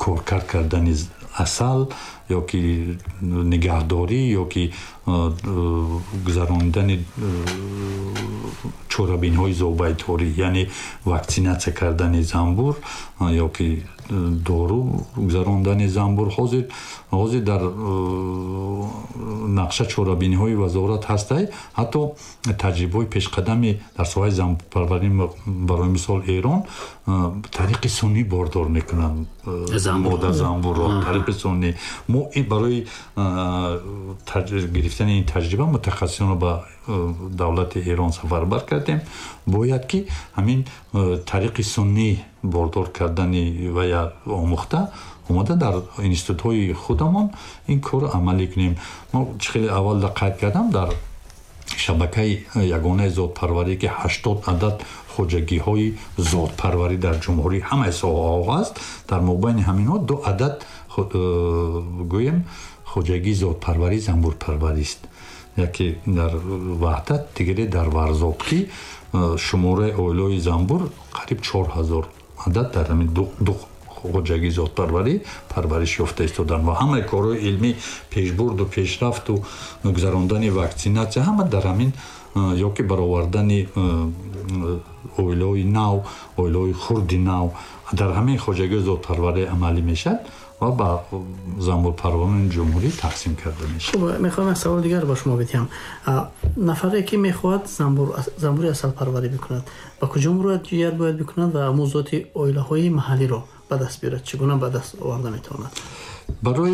коркард кардани асал ё ки нигаҳдорӣ ё ки гузарондани чорабинҳои зобайторӣ, яъне ваксинатсия кардани замбур ё ки дору гузарондани замбур ҳозир дар нақша чорабиниҳои вазорат ҳастай. ҳатто таҷрибаҳои пешқадами дар соҳаи замбурпарварӣ барои мисол Эрон тариқи сунъӣ бордор мекунанд модар замбурро. тариқи сунъӣ мо барои гирифтани ин таҷриба мутахассисонро ба давлати Эрон сафарбар кардем. бояд ки ҳамин тариқи сунъӣ бордор кардани вая омӯхта омада дар институтҳои худамон ин корро амалӣ кунем. мо чӣ хеле аввалда қайд кардам, дар шабакаи ягонаи зотпарварӣ ки 80 адад хоҷагиҳои зотпарварӣ дар ҷумҳурӣ ҳамаи соҳаҳо ҳаст. дар мобайни ҳаминҳо 2 адад гӯем хоҷагии зотпарварӣ замбурпарварист. яке дар ваҳдат, дигаре дар варзоб, ки шумораи оилаҳои замбур қариб 4000 адад дар ҳамин ду хоҷагии зотпарварӣ парвариш ёфта истодан ва ҳамаи корҳои илмӣ, пешбурду пешрафту гузарондани ваксинатсия ҳама дар ҳамин ё ки баровардани оилаҳои нав, оилаҳои хурди нав дар ҳамин хоҷагии зотпарварӣ амалӣ мешавад ва ба замбурпарварони ҷумҳурӣ тақсим карда мешавад. мехоҳам як савол дигар ба шумо бидиҳам. нафаре ки мехоҳад замбури асалпарварӣ бикунад, ба куҷо муроҷиат бояд бикунад ва амӯзоти оилаҳои маҳаллиро ба даст биёрад? чӣ гуна ба даст оварда метавонад? барои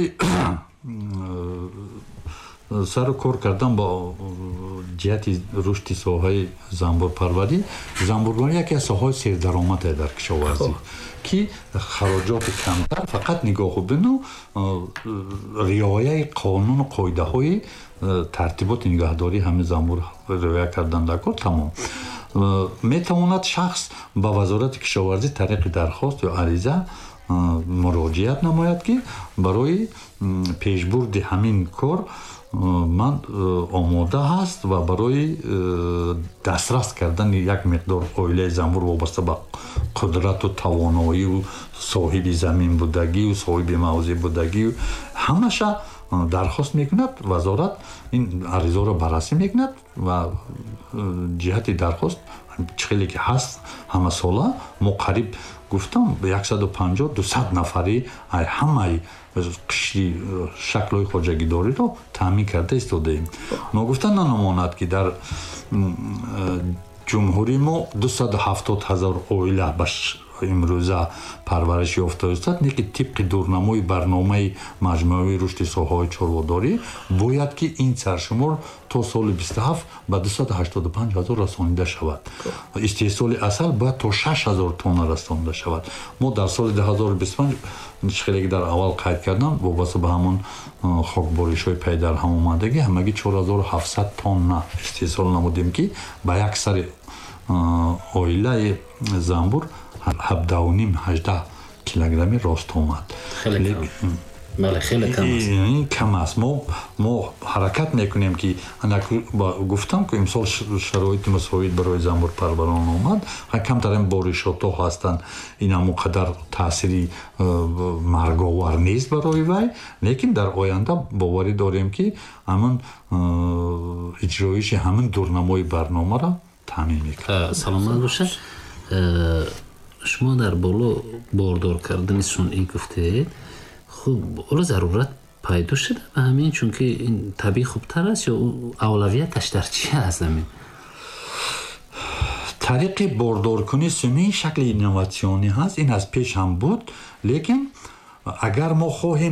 сару кор кардан ба ҷиҳати рушди соҳаи замбурпарварӣ яке аз соҳаҳои сердаромаде дар кишоварзӣ ки хароҷоти камтар, фақат нигоҳубину риояи қонуну қоидаҳои тартиботи нигаҳдории ҳамин замбур риоя кардан дар кор тамом. метавонад шахс ба вазорати кишоварзӣ тариқи дархост ё ариза муроҷиат намояд ки барои пешбурди ҳамин кор ман омода ҳаст ва барои дастрас кардани як миқдор оилаи замбур вобаста ба қудрату тавоноию соҳиби замин будагию соҳиби мавзеъ будагию ҳамаша дархост мекунад. вазорат ин аризаро баррасӣ мекунад ва ҷиҳати дархост чӣ хеле ки ҳаст ҳамасола мо қариб гуфтам 150-200 нафари ҳамаи қишри шаклҳои хоҷагидориро таъмин карда истодаем. ногуфта нанамонад ки дар ҷумҳурӣ мо 270 000 оила ба имрӯза парвариш ёфта истад, не ки тибқи дурнамои барномаи маҷмӯъаи рушди соҳаҳои чорводорӣ бояд ки ин саршумор то соли 27 ба 285 000 расонида шавад. истеҳсоли асал бояд то 6 000 тонна расонида шавад. мо дар соли 2025 чӣ хеле ки дар аввал қайд кардам вобаста ба ҳамон хокборишҳои пай дар ҳам омадагӣ ҳамагӣ 4700 тонна истеҳсол намудем ки ба як сари оилаи замбур 17-18 килограмми рост омад. хеле кам аст. мо ҳаракат мекунем ки гуфтам ки имсол шароити мусоид барои замбурпарварон омад, камтар боришотҳо ҳастанд, инаму қадар таъсири марговар нест барои вай, лекин дар оянда боварӣ дорем ки ҳамон иҷроиши ҳамин дурнамои барномаро таъмин мекунад. саломат бошед. шумо дар боло бордор кардани сунъӣ гуфтед. хуб, ола зарурат пайдо шуда ба ҳамин, чунки ин табиӣ хубтар аст ё авлавияташ дар чӣ аст? ҳамин тариқи бордоркунии сунъӣ шакли инноватсионӣ ҳаст. ин аз пеш ҳам буд, лекин агар мо хоҳем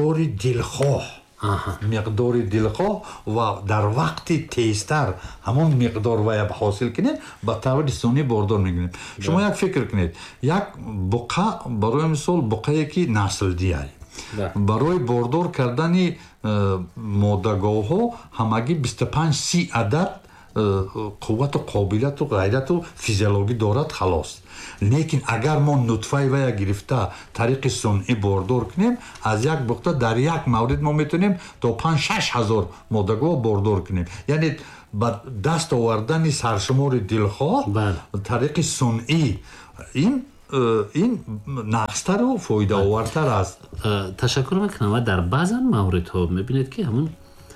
миқдори дилхоҳ ва дар вақти тезтар ҳамон миқдор вая ҳосил кунем, ба таври сунъӣ бордор мекунем. шумо як фикр кунед, як буқа барои мисол буқае ки наслдияй барои бордор кардани моддагоҳҳо ҳамагӣ 25-30 адад қуввату қобилияту ғайрату физиологӣ дорад, халос. лекин агар мо нутфаи вая гирифта тариқи сунъӣ бордор кунем, аз як буқта дар як маврид мо метавонем то 5-6 ҳазор моддагоҳ бордор кунем. яъне ба даст овардани саршумори дилхоҳ тариқи сунъӣ ин ин нақстару фоидаовартар аст. ташаккур мекунам. ва дар баъзан мавридҳо мебинед ки ҳамун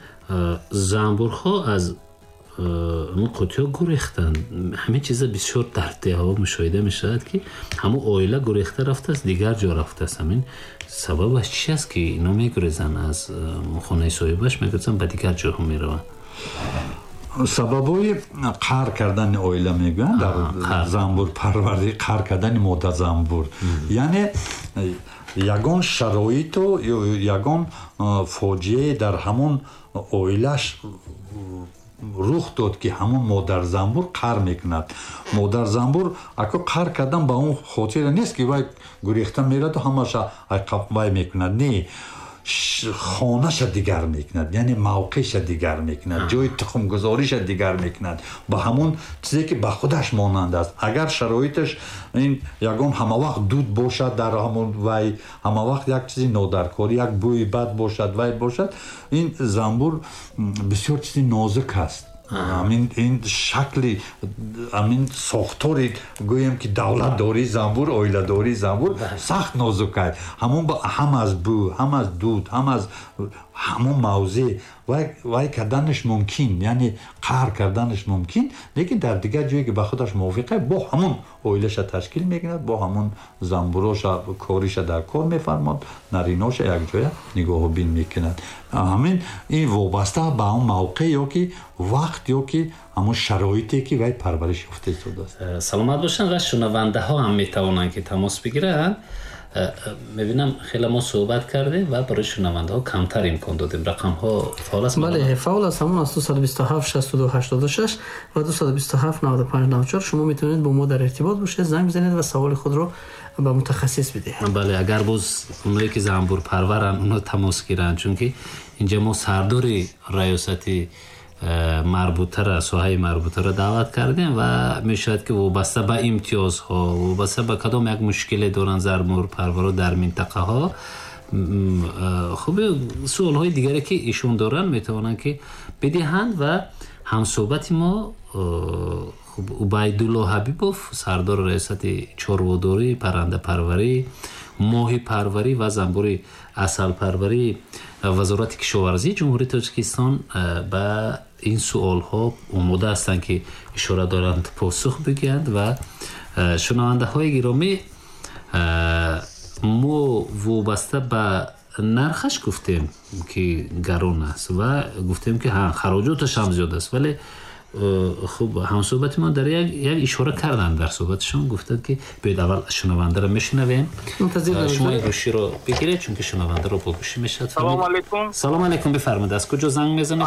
занбурҳо аз ҳамун қутиҳо гурехтанд. ҳамин чиза бисёр дар деҳаҳо мушоҳида мешавад ки ҳамун оила гурехта рафтааст, дигар ҷо рафтааст. ҳамин сабабаш чи аст ки ино мегурезанд аз хонаи соҳибаш, мегурезанд ба дигар ҷоҳо мераванд? сабабҳои қар кардани оила мегӯянд дар занбурпарварӣ, қар кардани модар занбур, яъне ягон шароиту ягон фоҷиае дар ҳамон оилаш рух дод ки ҳамон модар занбур қар мекунад. модар занбур ако қар кардан ба он хотира нест ки вай гурехта мераду ҳамаша вай мекунад. Не, хонаша дигар мекунад, яъне мавқеша дигар мекунад, ҷои тухмгузориша дигар мекунад, ба ҳамон чизе ки ба худаш монанд аст. агар шароиташ ин ягон ҳамавақт дуд бошад, дар ҳамон вай ҳамавақт як чизи нодаркорӣ, як бӯи бад бошад, вай бошад, ин занбур бисёр чизи нозук аст. ин шакли амин сохтори гӯем ки давлатдории занбур, оиладории занбур сахт нозук аст. ҳамон ҳам аз бӯ, ҳам аз дуд, ҳам аз ҳамон мавзеъ вай карданаш мумкин, яъне қар карданаш мумкин, лекин дар дигар ҷое ки ба худаш мувофиқ аст, бо ҳамон оилаша ташкил мекунад, бо ҳамон занбуроша кориша дар кор мефармод, нариноша якҷоя нигоҳубин мекунад. ҳамин ин вобаста ба он мавқеъ ёки вақт ёки ҳамон шароите ки вай парвариш ёфта истодааст. саломат бошанд. ва шунавандаҳо ҳам метавонанд ки тамос бигиранд. мебинам хеле мо суҳбат кардем ва барои шунавандаҳо камтар имкон додем. рақамҳо фаъол аст? бале, фаъол аст. ҳамон аст 227 62 86 ва 227 95 94. шумо метавонед бо мо дар иртибот бошед, занг бизанед ва саволи худро ба мутахассис бидиҳед. бале, агар боз оное ки занбурпарваранд оно тамос гиранд, чунки инҷа мо сардори раёсати марбутара, соҳаи марбутара даъват кардем ва мешавад ки вобаста ба имтиёзҳо, вобаста ба кадом як мушкиле доранд занбурпарваро дар минтақаҳо, хуби суолҳои дигаре ки ишон доранд метавонанд ки бидиҳанд. ва ҳамсӯҳбати мо убайдулло ҳабибов, сардори раёсати чорводорӣ, паррандапарварӣ, моҳӣ парварӣ ва занбури асалпарварӣ вазорати кишоварзии ҷумҳурии Тоҷикистон ба ин суолҳо омода ҳастанд ки ишора доранд посух бигӯянд. ва шунавандаҳои гиромӣ, мо вобаста ба нархаш гуфтем ки гарон аст ва гуфтем ки хароҷоташ ҳам зиёд аст, вале хуб ҳамсӯҳбати мо дар як ишора карданд дар суҳбаташон, гуфтанд ки биёед аввал шунавандаро мешунавем. шумо гӯширо бигиред, чунки шунавандаро бо гӯшӣ мешавад. салому алайкум. салому алайкум, бифармоед. аз куҷо занг мезанед?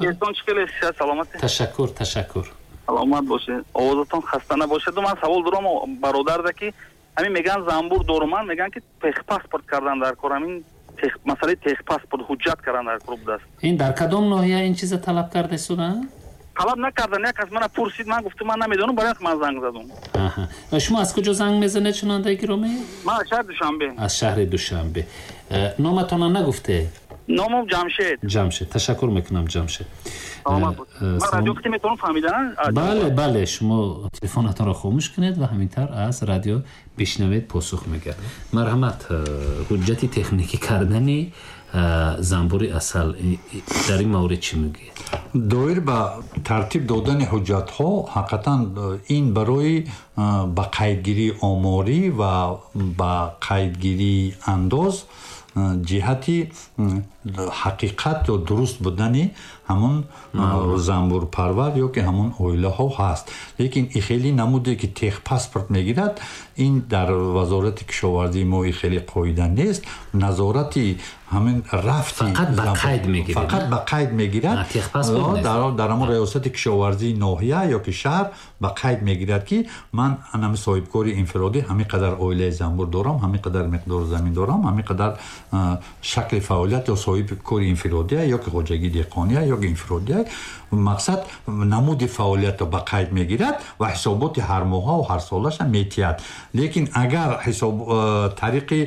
ташаккур. саломат бошед. овозатон хаста набошеду. ман савол дорам бародарда ки ҳамин меган занбур доруман, меган ки техпаспорт кардан дар кор, ҳамин масъалаи техпаспорт ҳуҷҷат кардан дар кор будааст. ин дар кадом ноҳия ин чиза талаб карда истоданд? талаб накардан. як кас мана пурсид, ман гуфтам ман намедонам, барои ман занг задам. шумо аз куҷо занг мезанед шунавандаи гиромӣ? ман аз шаҳри Душанбе. аз шаҳри Душанбе. номатонам нагуфте? номам Ҷамшед. ҷамшед. ташаккур мекунам ҷамшед. саломат бошед. ман радио гуфтам метавонам фаҳмидан? бале, шумо телефонатонро хомӯш кунед ва ҳаминтар аз радио бишнавед, посух мегӯяд. марҳамат. ҳуҷҷати техникӣ кардани занбури асал дар ин маврид чӣ мегӯяд? доир ба тартиб додани ҳуҷҷатҳо, ҳақиқатан ин барои ба қайдгирии оморӣ ва ба қайдгирии андоз ҷиҳати ҳақиқат ё дуруст будани ҳамон занбурпарвар ё ки ҳамон оилаҳо ҳаст. лекин и хеле намуде ки техпаспорт мегирад, ин дар вазорати кишоварзии мо хеле қоида нест. назорати ҳамин рафти фақат ба қайд мегирад. дар ҳамон раёсати кишоварзии ноҳия ё ки шаҳр ба қайд мегирад ки ман ҳамин соҳибкори инфиродӣ ҳамин қадар оилаи занбур дорам, ҳамин қадар миқдор замин дорам, ҳамин қадар шакли фаъолият ё соҳибкори инфиродия ё ки хоҷагии деҳқония ё ки инфиродия. мақсад намуди фаъолиятро ба қайд мегирад ва ҳисоботи ҳармоҳа ва ҳарсолаша метиҳад. лекин агар тариқи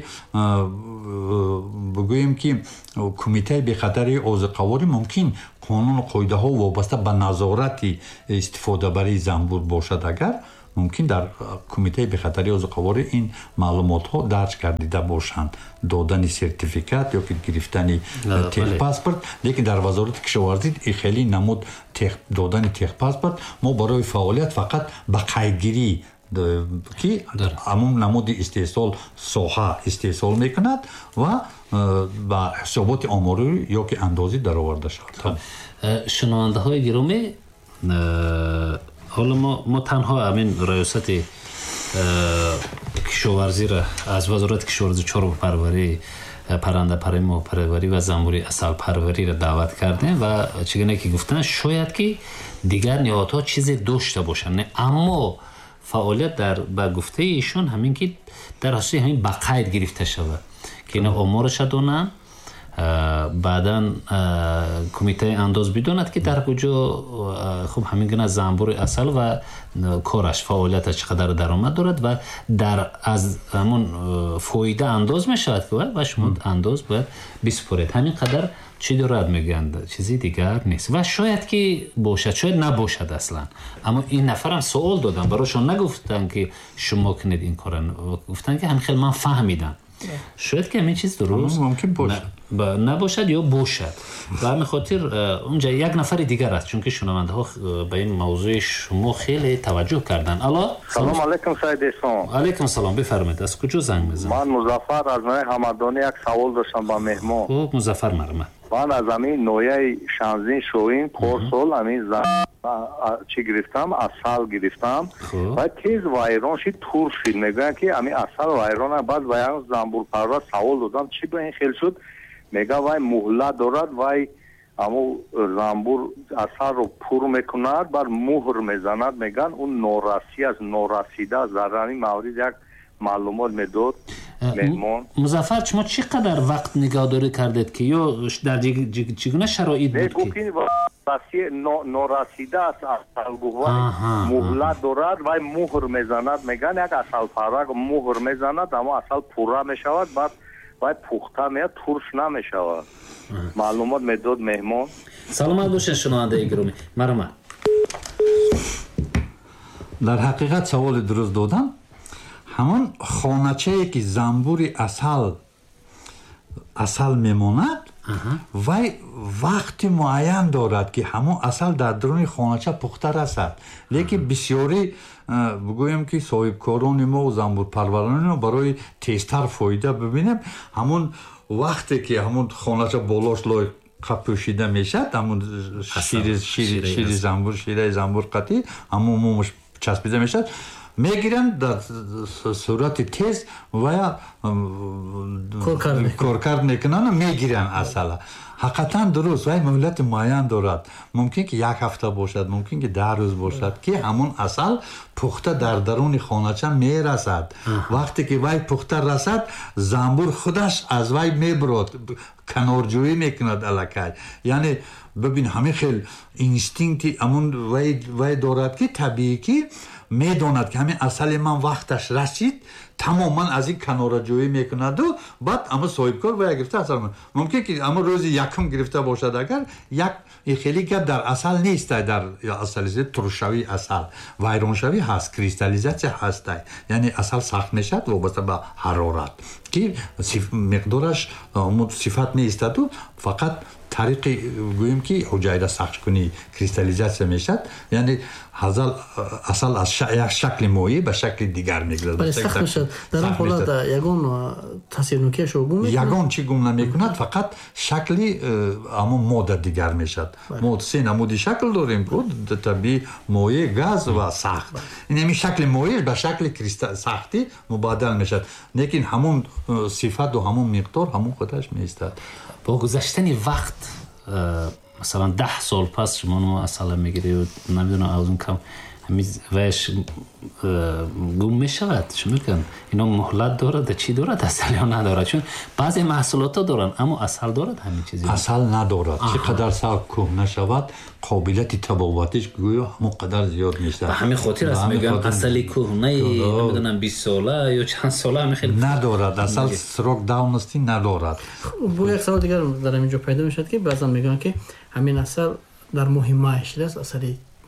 бигӯем ки кумитаи бехатарии озиқаворӣ мумкин қонуну қоидаҳо вобаста ба назорати истифодабарии занбур бошад, агар мумкин дар кумитаи бехатарии озуқаворӣ ин маълумотҳо дарҷ гардида бошанд, додани сертификат ёки гирифтани техпаспорт. Лекин дар вазорати кишоварзӣ хеле намуд додани техпаспорт мо барои фаъолият фақат ба қайдгирӣ ки ҳамон намуди истеҳсол соҳа истеҳсол мекунад ва ба ҳисоботи оморӣ ёки андозӣ дароварда шавад. шунавандаҳои гиромӣ, ҳоло мо танҳо ҳамин раёсати кишоварзиро аз вазорати кишоварзӣ чорбпарварӣ, паррандаперварӣ, моҳпарварӣ ва занбури асалпарвариро даъват кардем ва чӣ гуна ки гуфтанд шояд ки дигар ниҳодҳо чизе дошта бошанд, аммо фаъолият ба гуфтаи ишон ҳамин ки дар асоси ҳамин ба қайд гирифта шавад ки ино оморашо донанд, баъдан кумитаи андоз бидонад ки дар куҷо хуб ҳамин гуна занбури асал ва кораш фаъолияташ чӣ қадар даромад дорад ва дар аз ҳамон фоида андоз мешавад ки ва шумо андоз бояд бисупоред. ҳамин қадар чӣ дорад мегӯянд, чизи дигар нест ва шояд ки бошад, шояд набошад аслан. Аммо ин нафарам суол додам, барошон нагуфтанд ки шумо кунед ин кора, гуфтанд ки ҳамин хел ман фаҳмидам. шояд ки ҳамин чиз дуруст набошад ё бошад. ба ҳамин хотир унҷа як нафари дигар аст, чунки шунавандаҳо ба ин мавзӯи шумо хеле таваҷҷӯҳ карданд. Алло, салом алейкум Саид Эҳсон. алейкум салом, бифармоед. Аз куҷо занг мезанед? Ман Музаффар аз ноҳияи Ҳамадонӣ як савол доштам ба меҳмон. хуб, Музаффар марҳамат. Ман аз ҳамин ноҳияи Шанзин Шоин порсол ҳамин чӣ гирифтам, асал гирифтам ва тез вайрон шид, тур шид. Мегӯянд ки ҳамин асал вайрона. Баъд ба як занбурпарвар савол додам, чӣ ба ин хел шуд? Мега вай муҳлат дорад, вай аммо занбур асалро пур мекунад, баъд муҳр мезанад. Меган он норасӣ аст, норасида дар ҳамин маврид як маълумот медод меҳмон. Музаффар, шумо чӣ қадар вақт нигоҳдорӣ кардед ки ё дар чӣ гуна шароит буд ки норасида аст асалгӯҳ муҳлат дорад, вай муҳр мезанад. Меган як асалпарвар муҳр мезанад, аммо асал пурра мешавад, баъд вай пухта меяд, турш намешавад. маълумот медод меҳмон. саломат бошед шунавандаи гиромӣ, марҳамат. дар ҳақиқат саволи дуруст додам. ҳамон хоначае ки занбури асал мемонад, вай вақти муайян дорад ки ҳамон асал дар дуруни хонача пухта расад. лекин бисёри бигӯем ки соҳибкорони мо занбурпарварони мо барои тезтар фоида бибинем, ҳамон вақте ки ҳамон хонача болош лой қапӯшида мешад, ҳамон шири занбур, шираи занбур қатӣ ҳамон мумуш часпида мешад, мегиранд дар сурати тез ва коркард мекунанд, мегиранд асала. ҳақиқатан дуруст, вай муҳлати муайян дорад. мумкин ки як ҳафта бошад, мумкин ки 10 рӯз бошад ки ҳамон асал пухта дар даруни хонача мерасад. вақте ки вай пухта расад, занбур худаш аз вай мебурад, канорҷӯӣ мекунад аллакай. яъне бибин ҳамин хел инстинкти амон вай дорад ки табиӣ ки медонад ки ҳамин асали ман вақташ расид, тамоман аз ин канораҷӯӣ мекунаду баъд аммо соҳибкор бояд гирифта асал. мумкин ки аммо рӯзи якум гирифта бошад, агар як хеле гап дар асал нестай, дар асали туршавии асал вайроншавӣ ҳаст, кристаллизатсия ҳастай, яъне асал сахт мешавад вобаста ба ҳарорат ки миқдораш сифат меистаду фақат тариқи гӯем ки ҳуҷайра сахткунӣ кристаллизатсия мешавад, яъне асал аз як шакли моӣ ба шакли дигар мегардад. сахт мешавад. дар он ҳолат ягон таъсирнокиашро гум мекунад? ягон чӣ гум намекунад, фақат шакли ҳамон модда дигар мешавад. мо се намуди шакл дорем, табиӣ, моеъ, газ ва сахт. ин шакли моеъ ба шакли сахтӣ мубаддал мешавад, лекин ҳамон сифату ҳамон миқдор ҳамон худаш меистад. бо гузаштани вақт, масалан 10 сол пас шумо масала мегиред, намедонам аз он кам вайш гум мешавад. чӣ мекунад? ино муҳлат дорад, чӣ дорад, асал ё надорад? чун баъзе маҳсулотҳо доранд, аммо асал дорад ҳамин чизи? асал надорад. чӣ қадар сал кӯҳна шавад, қобилияти табобатиш гӯё ҳамон қадар зиёд мешавад. ба ҳамин хотир аст мегӯям асали кӯҳнаи намедонам 20 сола ё чанд сола хеле надорад. асал срок давности надорад. бо як савол дигар дар ҳамин ҷо пайдо мешавад ки баъзан мегӯянд ки ҳамин асал дар моҳи май шидааст, асали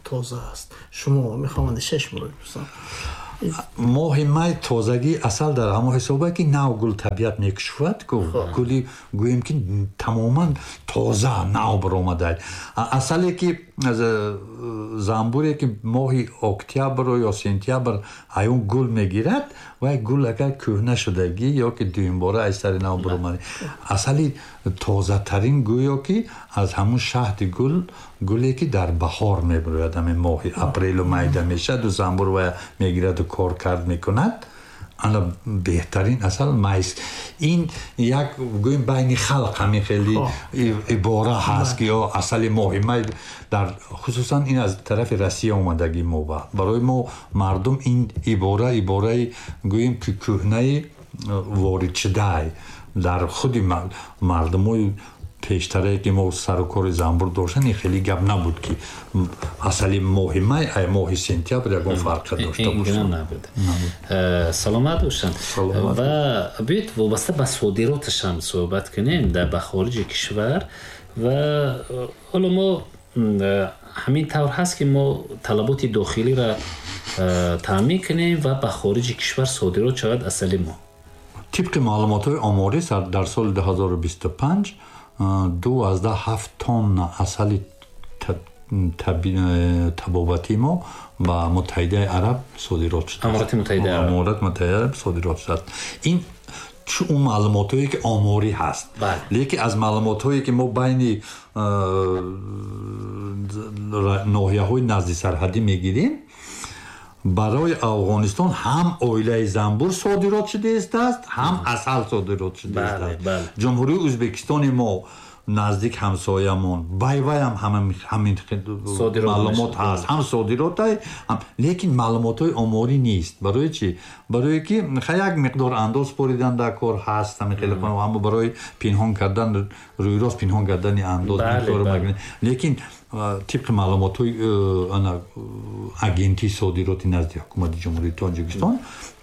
тоза аст? Шумо мехоҳам 6 мурод бисам. моҳи май тозагӣ асал дар ҳамо ҳисоба ки нав гул табиат мекушфад гули гӯем ки тамоман тоза нав баромадаyd асале ки замбуре ки моҳи октябр ё сентябр ҳаён гул мегирад вай гул агар кӯҳна шудагӣ ё ки дуюмбора аз сари нав баромад асали тозатарин гӯё ки аз ҳамун шаҳди гуле ки дар баҳор мебарояд ҳамин моҳи апрелу майда мешаду замбур вай мегираду кор кард мекунад ана беҳтарин асал майс ин як гӯем байни халқ ҳамин хеле ибора ҳаст ки ё асали моҳи май дар хусусан ин аз тарафи Россия омадагӣ мо барои мо мардум ин ибораи гӯем ки кӯҳнаи воридшудаи дар худи мардумои пештарае ки мо сару кори замбур доштан ин хеле гап набуд ки асали моҳи май ай моҳи сентябр ягон фарқа дошта бошад. Саломат бошанд. Ва биёед вобаста ба содироташам суҳбат кунем ба хориҷи кишвар ва ҳоло мо ҳамин тавр ҳаст ки мо талаботи дохилиро таъмин кунем ва ба хориҷи кишвар содирот шавад асали мо. тибқи маълумотҳои оморӣ дар соли 2025 2.7 тонна асали табобатӣ мо ба Муттаҳидаи Араб содирот шуд. Аморати Муттаҳидаи Араб содирот шуд. Ин чун маълумотҳое ки оморӣ ҳаст. Лекин аз маълумотҳое ки мо байни ноҳияҳои назди сарҳадӣ мегирем барои Афғонистон ҳам оилаи замбур содирот шудааст, ҳам асал содирот шудааст. Ҷумҳурии Ӯзбекистони мо наздик ҳамсоямон байваям ҳамин маълумот ҳаст, ҳам содиротае, лекин маълумотҳои оморӣ нест. Барои чӣ? Барое ки як миқдор андоз боридан дар кор ҳаст, ҳам барои пинҳон кардан рӯйрост пинҳон кардани андоз лекин тибқи маълумотҳои агентии содироти назди ҳукумати ҷумҳурии Тоҷикистон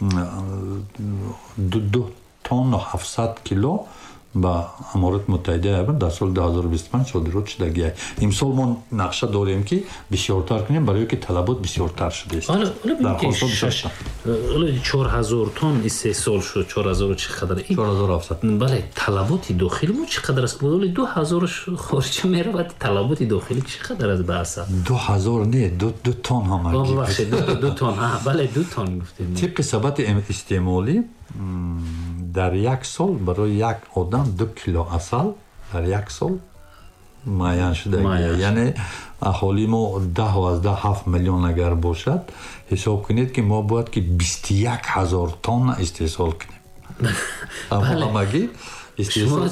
2 тонна 700 кило ба Аморати Муттаҳидаи Араб дар соли 2025 содирот шудагӣ. Имсол мо нақша дорем ки бисёртар кунем барое ки талабот бисёртар шудааст. Ҳоло 4000 тонн истеҳсол шуд, 4000 чӣ қадар? 4700. Бале, талаботи дохили мо чӣ қадар аст? Боли 2000 хориҷа меравад, талаботи дохили чӣ қадар аст ба асал? 2000 не, 2 тонн ҳама. Бабахшед, 2 тонн. Бале, 2 тонн гуфтем. Тибқи сабати истеъмолӣ дар як сол барои як одам 2 кило асал дар як сол муайян шудагӣ. Яъне аҳоли мо 10-7 миллион агар бошад, ҳисоб кунед ки мо бояд ки 21000 тонна истеҳсол кунем. Ҳамагӣ истеҳсол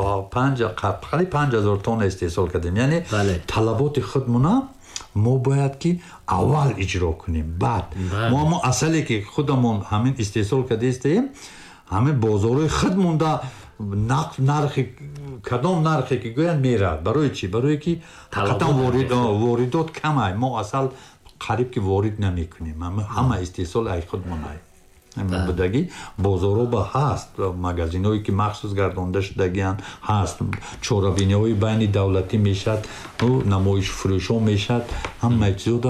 5000 тонна истеҳсол кардем. Яъне талаботи худмона мо бояд ки аввал иҷро кунем. Баъд мо асале ки худамон ҳамин истеҳсол кардастем, ҳамин бозорҳои худ монда нархи кадом нархе ки гӯянд меравад. Барои чӣ? Барое ки қатъан воридот камай. Мо асал қариб ки ворид намекунем. ҳама истеҳсол ай худмонай. будагӣ бозорҳо ба ҳаст, магазинҳое ки махсус гардонда шудагианд ҳаст, чорабиниҳои байни давлатӣ мешад, намоишфурӯшҳо мешад, ҳамаи чизода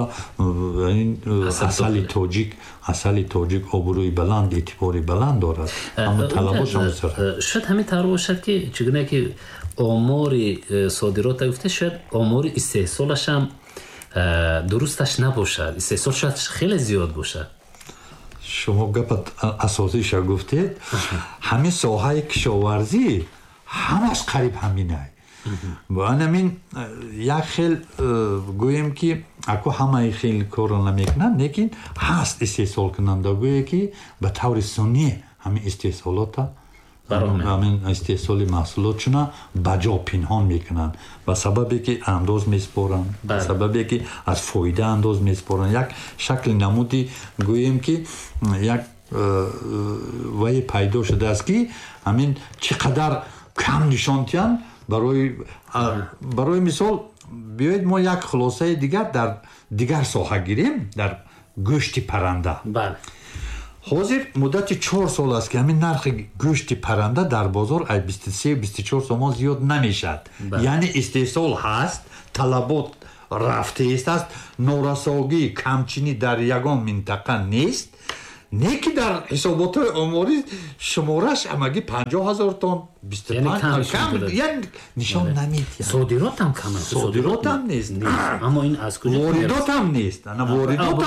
асали тоҷик обрӯи баланд, эътибори баланд дорад. шояд ҳамин тавр бошад ки чӣ гуна ки омори содирота гуфта, шояд омори истеҳсолашам дурусташ набошад. Истеҳсол шояд хеле зиёд бошад. шумо гапа асосиша гуфтед. ҳамин соҳаи кишоварзӣ ҳамаш қариб ҳаминай. ҳамин як хел гӯем ки аку ҳамаи хел корро намекунанд, лекин ҳаст истеҳсолкунандагое ки ба таври сунъӣ ҳамин истеҳсолота ҳамин истеҳсоли маҳсулотшуна ба ҷо пинҳон мекунанд ба сабабе ки андоз меспоранд, ба сабабе ки аз фоида андоз меспоранд. як шакли намуди гӯем ки як вае пайдо шудааст ки ҳамин чӣ қадар кам нишонтиянд. барои мисол биёед мо як хулосаи дигар дар дигар соҳа гирем, дар гӯшти парранда. ҳозир муддати 4 сол аст ки ҳамин нархи гӯшти парранда дар бозор 23-24 сомон зиёд намешад. яъне истеҳсол ҳаст, талабот рафтеист аст норасогии камчинӣ дар ягон минтақа нест не ки дар ҳисоботҳои оморӣ шумораш амагӣ 50,000 тонн 25 кам як нишон намедиҳад. Содирот ҳам кам аст. Содирот ҳам нест. Аммо ин аз куҷо воридот ҳам нест. Ана воридот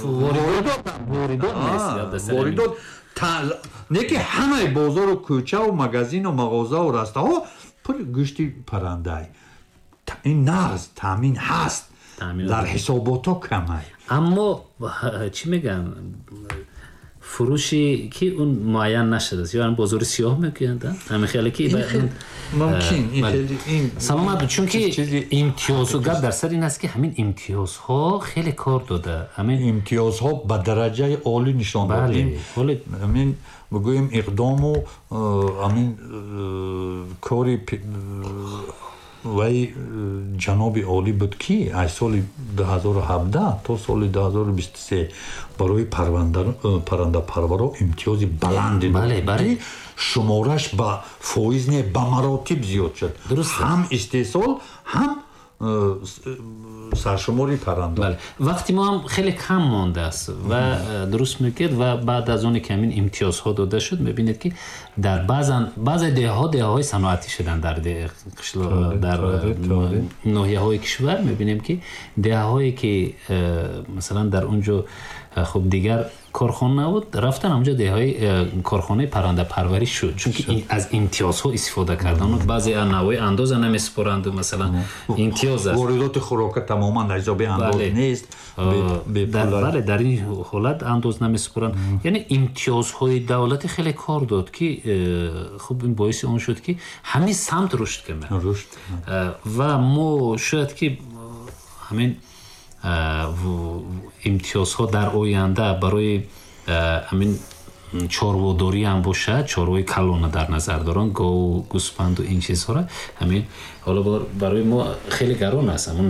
воридот не ки ҳамаи бозору кӯчаву магазину мағозаву растаҳо пули гӯшти паррандаи ин нағз таъмин ҳаст дар ҳисоботҳо камай. аммо чӣ мегӯям фурӯши ки он муайян нашудааст ё бозори сиёҳ мекунанд ҳамин хеле ки мумкин ин саломат чунки имтиёзу гап дар сари ин аст ки ҳамин имтиёзҳо хеле кор дода ҳамин имтиёзҳо ба дараҷаи олӣ нишон додем ҳамин бигӯем иқдому ҳамин кори вай ҷаноби олӣ буд ки аз соли 2017 то соли 2023 барои паррандапарваро имтиёзи баланде дод шумораш ба фоиз не ба маротиб зиёд шуд ҳам истеҳсол ҳам саршумори парранда. вақти мо ҳам хеле кам мондааст ва дуруст мегӯед ва баъд аз оне ки ҳамин имтиёзҳо дода шуд мебинед ки дар баъзе деҳаҳои саноатӣ шуданд дар ноҳияҳои кишвар мебинем ки деҳаҳое ки масалан дар онҷо хуб дигар корхона набуд рафтан ҳамҷо деҳаҳои корхонаи паррандапарварӣ шуд чунки аз имтиёзҳо истифода кардан баъзе навои андоза намесупоранду масалан имтиёз аст воридоти хӯрока тамоман ҳисоби андоз нест бале дар ин ҳолат андоз намесупоранд яъне имтиёзҳои давлатӣ хеле кор дод ки хуб ин боиси он шуд ки ҳамин самт рушд кунад ва мо шояд ки ҳамин имтиёзҳо дар оянда барои ҳамин чорводорӣ ҳам бошад чорвои калона дар назар доранд гову гӯспанду ин чизҳоро ҳамин ҳоло барои мо хеле гарон аст ҳамн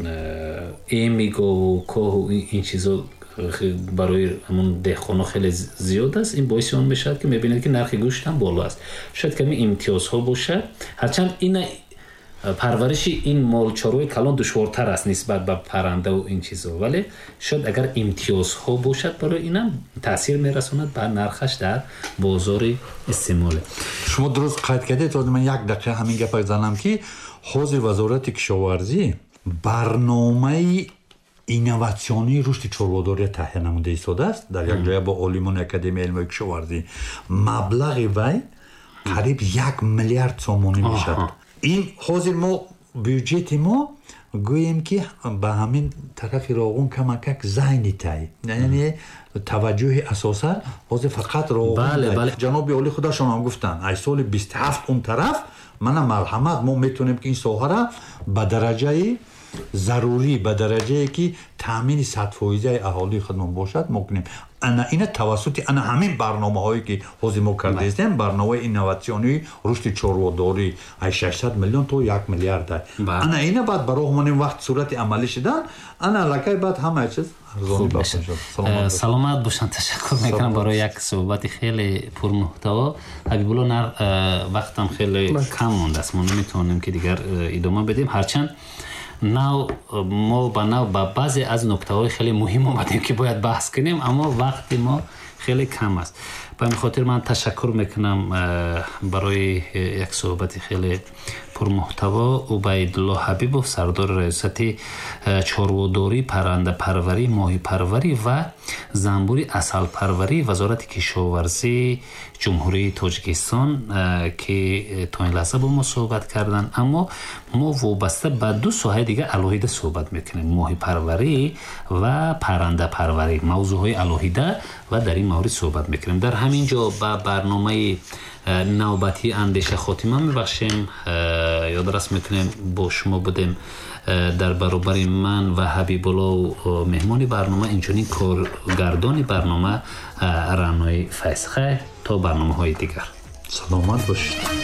эми гову коҳу ин чизо барои ҳамн деҳқоно хеле зиёд аст ин боиси он мешавад ки мебинед ки нархи гӯшт ҳам боло аст шояд ками имтиёзҳо бошад ҳарчанд ина парвариши ин молчарои калон душвортар аст нисбат ба паррандаву ин чизо вале шояд агар имтиёзҳо бошад барои инам таъсир мерасонад ба нархаш дар бозори истеъмоле. шумо дуруст қайд кардед ман як дақиқа ҳамин гапа занам ки ҳозир вазорати кишоварзӣ барномаи инноватсионии рушди чорводория таҳия намуда истодааст дар як ҷоя бо олимони академияи илмҳои кишоварзӣ маблағи вай қариб 1 миллиард сомонӣ мешавад. ин ҳозир мо бюджети мо гӯем ки ба ҳамин тарафи роғун камакак зайнитай яъне таваҷҷӯҳи асосан ҳозир фақат роғун ҷаноби олӣ худашон ҳам гуфтанд аз соли 27 он тараф мана марҳамат мо метавонем ки ин соҳара ба дараҷаи зарурӣ ба дараҷае ки таъмини 100% аҳолии худмон бошад мо кунем ана ина тавассути ана ҳамин барномаҳое ки ҳозир мо кардаистем барномаи инноватсионии рушди чорводорӣ аз 600 миллион то 1 миллиард ана ина баъд барои ҳамон вақт сурати амалӣ шудан ана аллакай баъд ҳамаи чиз арзонӣ бахшад. саломат бошанд. ташаккур мекунам барои як суҳбати хеле пурмуҳтаво. ҳабибулло вақтам хеле кам мондааст мо наметавонем ки дигар идома بدیم ҳарчанд мо ба нав ба баъзе аз нуктаҳои хеле муҳим омадем ки бояд баҳс кунем аммо вақти мо хеле кам аст. ба ин хотир ман ташаккур мекунам барои як суҳбати хеле пурмуҳтаво убайдулло ҳабибов сардори раёсати чорводорӣ паррандапарварӣ моҳипарварӣ ва занбури асалпарварӣ вазорати кишоварзӣ ҷумҳурии тоҷикистон ки то ин лаҳза бо мо суҳбат карданд. аммо мо вобаста ба ду соҳаи дигар алоҳида суҳбат мекунем моҳипарварӣ ва паррандапарварӣ мавзӯъҳои алоҳида ва дар ин маврид суҳбат мекунем. дар ҳамин ҷо ба барномаи навбати андеша хотима мебахшем. ёдрас мекунем бо шумо будем дар баробари ман ва ҳабибулло меҳмони барнома инчунин коргардони барнома раънои файзхайр. то барномаҳои дигар саломат бошед.